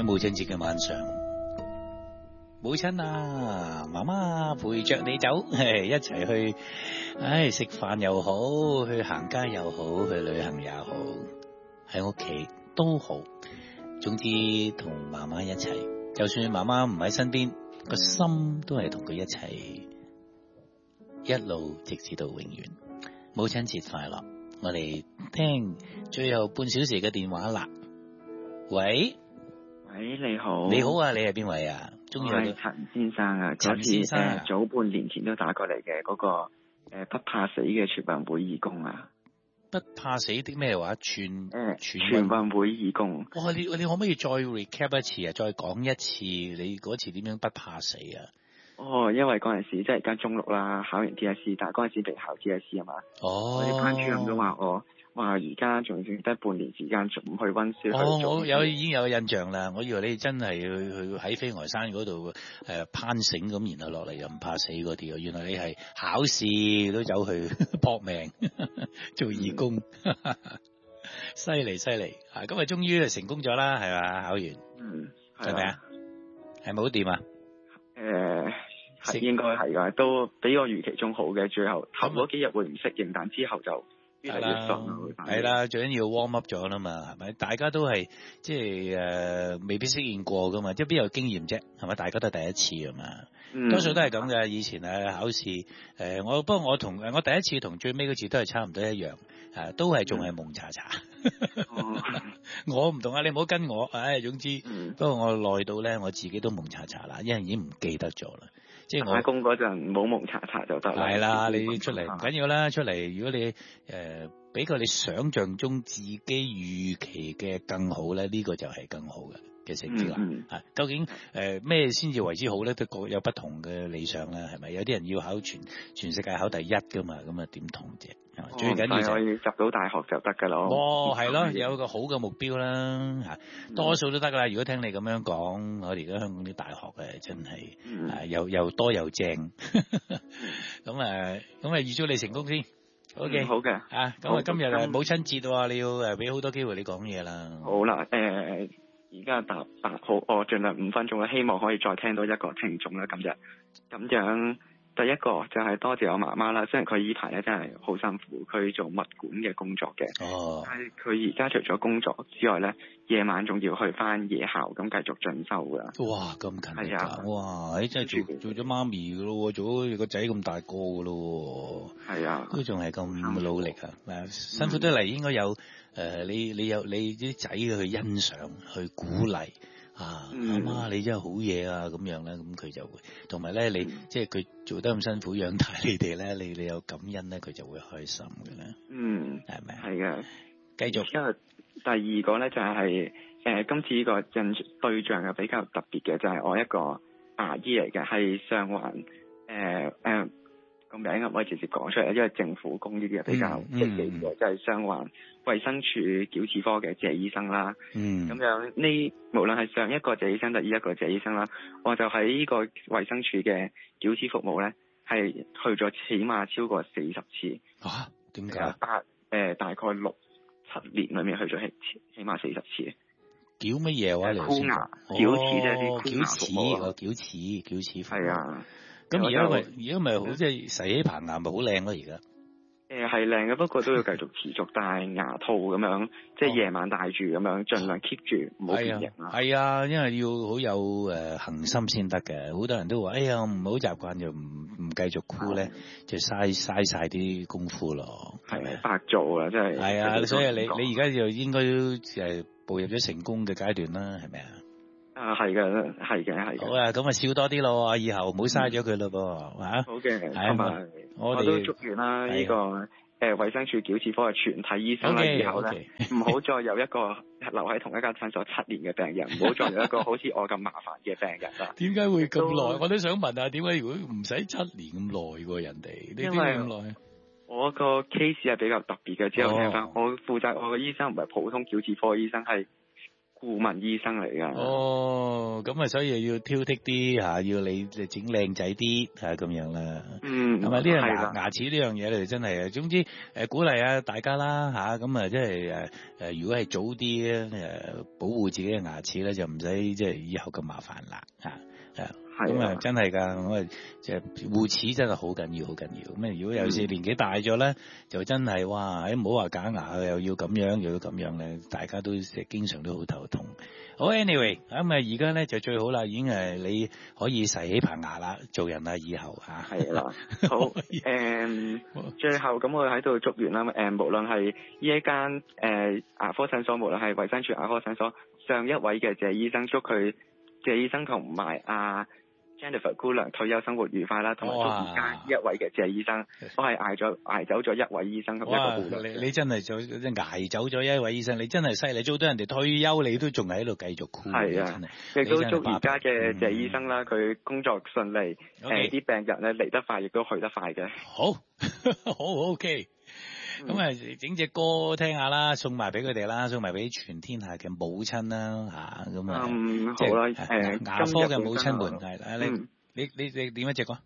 喺母親節嘅晚上，母親啊，媽媽陪着你走，一齊去，食飯又好，去行街又好，去旅行也好，喺屋企都好，總之同媽媽一齊，就算媽媽唔喺身邊，個心都係同佢一齊，一路直至到永遠。母親節快樂！我哋聽最後半小時嘅電話啦。喂， 你好。 你好啊，你係邊位啊？ 我係陳先生啊。 陳先生啊， 早半年前都打過嚟嘅嗰個不怕死嘅全運會義工啊。 不怕死的咩話？全運會義工。 哇！你可唔可以再 recap 一次啊？再講一次你嗰次點樣不怕死啊？ 因為嗰陣時即係而家中六啦，考完 DSE， 但係嗰陣時未考 DSE 啊嘛。我啲班主任都話我話而家仲剩得半年時間，仲唔去溫書。 我已經有印象啦。我以為你真係去喺飛鵝山嗰度攀繩咁，然後落嚟又唔怕死嗰啲。原來你係考試都走去搏命做義工，犀利犀利。今日終於成功咗啦，係嘛？考完，係咪啊？係咪好掂啊？ 應該係㗎，都比我預期中好嘅。最後頭嗰幾日會唔適應，但之後就越嚟越順。 係啦，最緊要 warm up 咗啦嘛，係咪？大家都係即係未必適應過㗎嘛，即係邊有經驗啫，係咪？大家都係第一次啊嘛，多數都係咁嘅。以前考試不過我第一次同最尾嗰次都係差唔多一樣，都係仲係蒙查查。我唔同啊，你唔好跟我。總之，不過我耐到咧，我自己都蒙查查啦，因為已經唔記得咗啦。即係我打工嗰陣冇蒙查查就得啦。係啦，你出嚟唔緊要啦，出嚟如果你比較你想象中自己預期嘅更好咧，呢個就係更好嘅成績啦。究竟咩先至為之好咧？都各有不同嘅理想啦，係咪？有啲人要考全世界考第一噶嘛，咁啊點同啫？最緊要就係入到大學就得噶咯。 係咯，有個好嘅目標啦，多數都得噶啦。如果聽你咁樣講，我哋而家香港啲大學真係又多又正，咁預祝你成功先。OK， 好嘅。 咁今日母親節喎，你要俾好多機會你講嘢啦。 好啦，而家答好，我盡量5分鐘啦，希望可以再聽到一個聽眾啦。今日咁樣。第一個就係多謝我媽媽啦，雖然佢依排咧真係好辛苦，佢做物管嘅工作嘅，但係佢而家除咗工作之外咧，夜晚仲要去翻夜校咁繼續進修噶。 哇，咁勤力㗎！哇，你真係做咗媽咪噶咯，做咗個仔咁大個噶咯。係啊，都仲係咁努力啊！辛苦得嚟，應該有你有你啲仔去欣賞、去鼓勵。媽，你真係好嘢啊！咁樣咧，咁佢就會，同埋咧，你即係佢做得咁辛苦養大你哋咧，你有感恩咧，佢就會開心嘅咧。係咪？係嘅。繼續。因為第二個咧就係今次呢個對象又比較特別嘅，就係我一個牙醫嚟嘅，係上環個名唔可以直接講出嚟，因為政府工呢啲係比較積極嘅，就係上環衛生署矯齒科嘅謝醫生啦。咁樣無論係上一個謝醫生定呢一個謝醫生啦，我就喺呢個衛生署嘅矯齒服務咧，係去咗起碼超過40次。點解？大概6-7年裏面去咗起碼40次。矯乜嘢話？箍牙、矯齒即係啲箍牙服務。矯齒服務。係啊。咁而家咪好即係洗起棚牙咪好靚咯而家。係靚嘅，不過都要繼續持續戴牙套咁樣，即係夜晚戴住咁樣，盡量 keep 住唔好變形啦。係啊，因為要好有恒心先得嘅。好多人都話：哎呀，唔好習慣就唔繼續箍咧，就嘥晒啲功夫咯。係咪白做啊？真係。係啊，所以你而家就應該步入咗成功嘅階段啦，係咪啊？係嘅。好啊，咁啊笑多啲咯，以後唔好嘥咗佢咯噃，嚇。好嘅，同埋我都祝願啦呢個衛生署矯齒科嘅全體醫生啦，以後咧唔好再有一個留喺同一間診所7年嘅病人，唔好再有一個好似我咁麻煩嘅病人啦。點解會咁耐？我都想問下，點解如果唔使7年咁耐喎？人哋因為咁耐。我個 case 係比較特別嘅，之後聽翻我負責我嘅醫生唔係普通矯齒科醫生，係顧問醫生嚟㗎。 哦，咁啊，所以要挑剔啲嚇，要你整靚仔啲嚇咁樣啦。係咪呢個牙齒呢樣嘢咧？真係啊，總之鼓勵下大家啦嚇，咁啊即係如果係早啲保護自己嘅牙齒咧，就唔使即係以後咁麻煩啦嚇。咁啊，真係㗎，咁啊，即係護齒真係好緊要，好緊要。咁啊，如果有時年紀大咗咧，就真係哇，唔好話假牙又要咁樣，又要咁樣咧，大家都經常都好頭痛。好 ，anyway， 咁啊，而家咧就最好啦，已經你可以洗起棚牙啦，做人啦，以後嚇。係啦， 好最後咁我喺度祝願啦，無論係呢一間牙科診所，無論係衛生署牙科診所上一位嘅謝醫生，祝佢謝醫生同埋Jennifer 姑娘退休生活愉快啦，同埋祝而家一位嘅謝醫生，我係捱走咗一位醫生同一個姑娘。你真係捱走咗一位醫生，你真係犀利，做到人哋退休，你都仲喺度繼續哭。 係啊，亦都祝而家嘅謝醫生啦，佢工作順利，啲病人咧嚟得快，亦都去得快嘅。 好，好 OK。咁啊，整隻歌聽下啦，送埋俾佢哋啦，送埋俾全天下嘅母親啦，嚇咁啊， 好啦， 牙科嘅母親們係啦，你點一隻歌？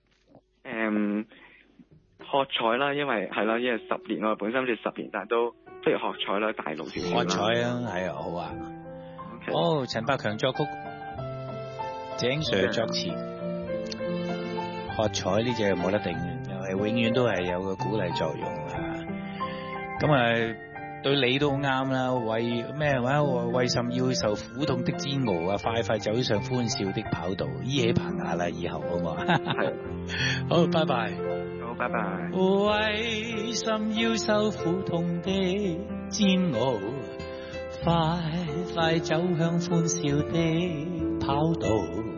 喝彩啦，因為10年我本身就10年，但都不如喝彩啦，大路小喝彩啊，係啊，好啊。好，陳百強作曲，井 Sir 作詞，喝彩呢隻冇得頂嘅，又係永遠都係有個鼓勵作用啊。咁啊，對你都啱啦。為咩話？為甚要受苦痛的煎熬啊？快快走上歡笑的跑道，醫起棚牙啦，以後好嘛？係，好，拜拜。 好，拜拜。 為甚要受苦痛的煎熬？快快走向歡笑的跑道。